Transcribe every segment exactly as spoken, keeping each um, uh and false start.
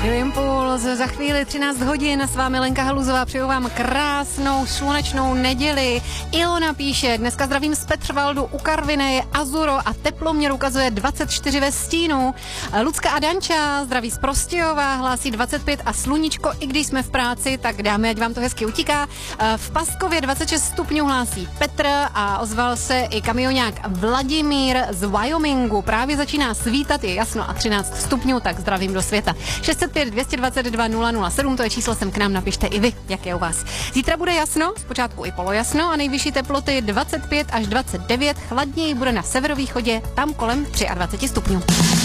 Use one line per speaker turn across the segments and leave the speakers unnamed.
Rádio Impuls, za chvíli třináct hodin, s vámi Lenka Haluzová, přeju vám krásnou slunečnou neděli. Ilona píše, dneska zdravím z Petřvaldu, u Karviné je azuro a teploměr ukazuje dvacet čtyři ve stínu. Lucka a Danča zdraví z Prostějova, hlásí dvacet pět a sluníčko, i když jsme v práci, tak dáme, ať vám to hezky utíká. V Paskově dvacet šest stupňů hlásí Petr a ozval se i kamionák Vladimír z Wyomingu. Právě začíná svítat, je jasno a třináct stupňů, tak zdravím do světa. šest set pět, dvě stě dvacet dva, nula nula sedm, to je číslo, sem k nám napište i vy, jak je u vás. Zítra bude jasno, zpočátku i polojasno a nejvyšší teploty dvacet pět až dvacet devět, chladněji bude na severovýchodě, tam kolem dvacet tři stupňů.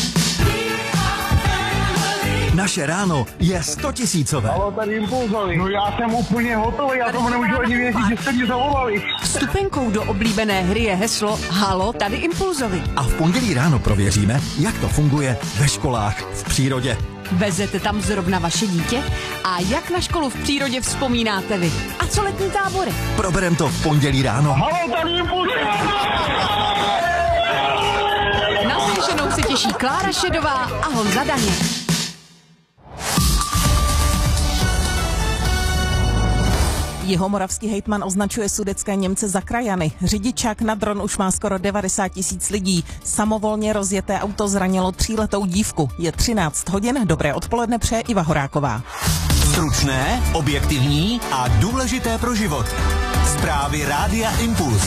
Naše ráno je stotisícové.
Halo, tady Impulzovi. No já jsem úplně hotový, já tomu nemůžu ani věřit, že jste mě zavolali.
Vstupenkou do oblíbené hry je heslo Halo, tady Impulzovi.
A v pondělí ráno prověříme, jak to funguje ve školách v přírodě.
Vezete tam zrovna vaše dítě? A jak na školu v přírodě vzpomínáte vy? A co letní tábory?
Proberem to v pondělí ráno.
Halo, tady Impulzovi.
Na slyšenou se těší Klára Šedová a Honza Daněk.
Jihomoravský hejtman označuje sudetské Němce za krajany. Řidičák na dron už má skoro devadesát tisíc lidí. Samovolně rozjeté auto zranilo tříletou dívku. Je třináct hodin, dobré odpoledne přeje Iva Horáková.
Stručné, objektivní a důležité pro život. Zprávy Rádia Impuls.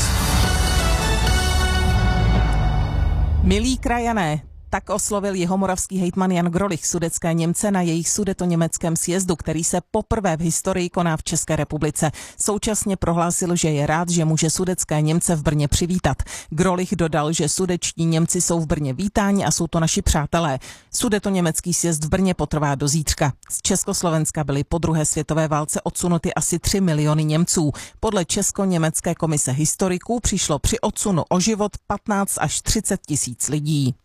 Milí krajané, tak oslovil jihomoravský hejtman Jan Grolich sudetské Němce na jejich sudetoněmeckém sjezdu, který se poprvé v historii koná v České republice. Současně prohlásil, že je rád, že může sudetské Němce v Brně přivítat. Grolich dodal, že sudečtí Němci jsou v Brně vítáni a jsou to naši přátelé. Sudetoněmecký sjezd v Brně potrvá do zítřka. Z Československa byly po druhé světové válce odsunuty asi tři miliony Němců. Podle Česko-německé komise historiků přišlo při odsunu o život patnáct až třicet tisíc lidí.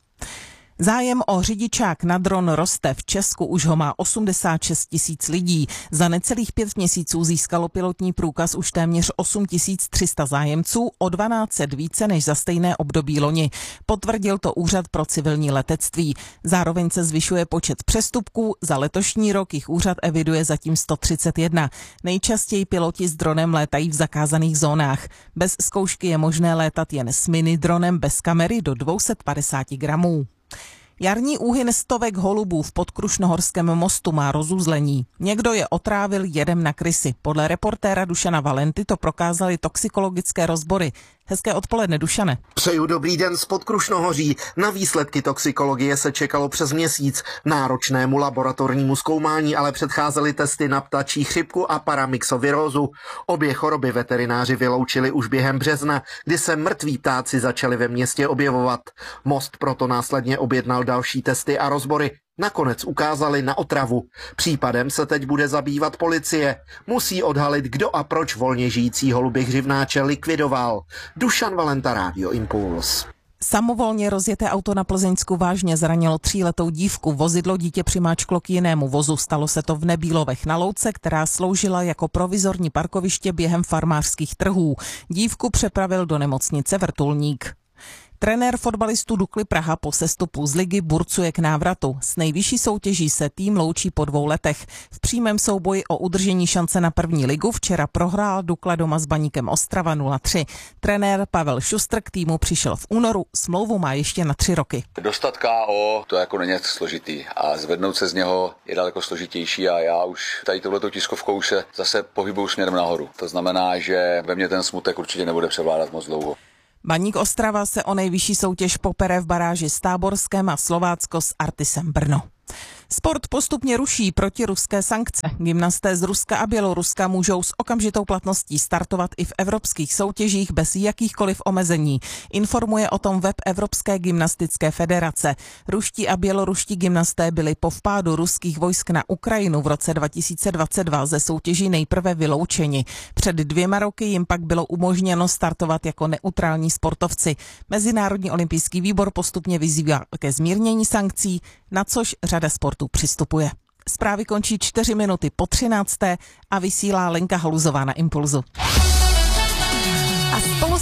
Zájem o řidičák na dron roste. V Česku už ho má osmdesát šest tisíc lidí. Za necelých pět měsíců získalo pilotní průkaz už téměř osm tisíc tři sta zájemců, o dvanáct set více než za stejné období loni. Potvrdil to Úřad pro civilní letectví. Zároveň se zvyšuje počet přestupků. Za letošní rok jich úřad eviduje zatím sto třicet jedna. Nejčastěji piloti s dronem létají v zakázaných zónách. Bez zkoušky je možné létat jen s mini dronem bez kamery do dvě stě padesát gramů. Jarní úhyn stovek holubů v Podkrušnohorském mostu má rozuzlení. Někdo je otrávil jedem na krysy. Podle reportéra Dušana Valenty to prokázaly toxikologické rozbory. Hezké odpoledne, Dušane.
Přeju dobrý den z Podkrušnohoří. Na výsledky toxikologie se čekalo přes měsíc. Náročnému laboratornímu zkoumání ale předcházely testy na ptačí chřipku a paramyxovirózu. Obě choroby veterináři vyloučili už během března, kdy se mrtví ptáci začali ve městě objevovat. Most proto následně objednal další testy a rozbory. Nakonec ukázali na otravu. Případem se teď bude zabývat policie. Musí odhalit, kdo a proč volně žijící holuby hřivnáče likvidoval. Dušan Valenta, Rádio Impuls.
Samovolně rozjeté auto na Plzeňsku vážně zranilo tříletou dívku. Vozidlo dítě přimáčklo k jinému vozu. Stalo se to v Nebílovech na louce, která sloužila jako provizorní parkoviště během farmářských trhů. Dívku přepravil do nemocnice Vrtulník. Trenér fotbalistů Dukly Praha po sestupu z ligy burcuje k návratu. S nejvyšší soutěží se tým loučí po dvou letech. V přímém souboji o udržení šance na první ligu včera prohrál Dukla doma s Baníkem Ostrava nula tři. Trenér Pavel Šustr k týmu přišel v únoru, smlouvu má ještě na tři roky.
Dostat K O to jako není složitý a zvednout se z něho je daleko složitější a já už tady touhletou tiskovkou už se zase pohybuju směrem nahoru. To znamená, že ve mně ten smutek určitě nebude převládat moc dlouho.
Baník Ostrava se o nejvyšší soutěž popere v baráži s Táborskem a Slovácko s Artisem Brno. Sport postupně ruší protiruské sankce. Gymnasté z Ruska a Běloruska můžou s okamžitou platností startovat i v evropských soutěžích bez jakýchkoliv omezení. Informuje o tom web Evropské gymnastické federace. Ruští a běloruští gymnasté byli po vpádu ruských vojsk na Ukrajinu v roce dva tisíce dvacet dva ze soutěží nejprve vyloučeni. Před dvěma roky jim pak bylo umožněno startovat jako neutrální sportovci. Mezinárodní olympijský výbor postupně vyzývá ke zmírnění sankcí, na což řada sportů přistupuje. Zprávy končí čtyři minuty po třinácté a vysílá Lenka Haluzová na Impulzu.
A spolu se mnou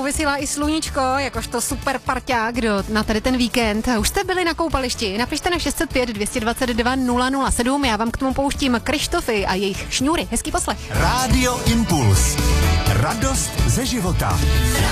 vysílá i sluníčko, jakožto super parťák, kdo na tady ten víkend. Už jste byli na koupališti, napište na šest set pět dvě stě dvacet dva nula nula sedm, já vám k tomu pouštím Krištofy a jejich šňůry. Hezký poslech.
Rádio Impuls. Radost ze života.